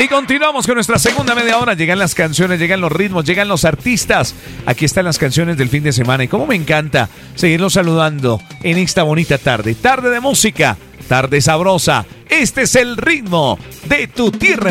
Y continuamos con nuestra segunda media hora. Llegan las canciones, llegan los ritmos, llegan los artistas. Aquí están las canciones del fin de semana. Y cómo me encanta seguirlos saludando en esta bonita tarde. Tarde de música, tarde sabrosa. Este es el ritmo de tu tierra.